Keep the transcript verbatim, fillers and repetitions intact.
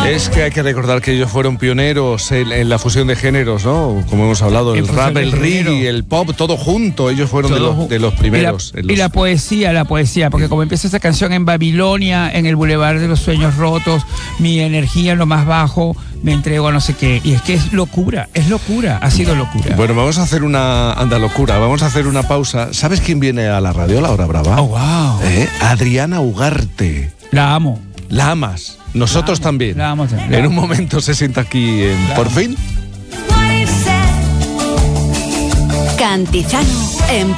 Es que hay que recordar que ellos fueron pioneros en, en la fusión de géneros, ¿no? Como hemos hablado, el rap, el reggae, el pop, todo junto. Ellos fueron de los, de los primeros. Y la, los... y la poesía, la poesía, porque como empieza esa canción en Babilonia, en el Boulevard de los Sueños Rotos, mi energía en lo más bajo, me entrego a no sé qué. Y es que es locura, es locura, ha sido locura. Bueno, vamos a hacer una anda locura, vamos a hacer una pausa. ¿Sabes quién viene a la radio, La Hora Brava? Oh, wow. ¿Eh? Adriana Ugarte. La amo. La amas. Nosotros la amo, también. La amo, la en amo. un momento se sienta aquí en La Por amo. Fin. Cantizano en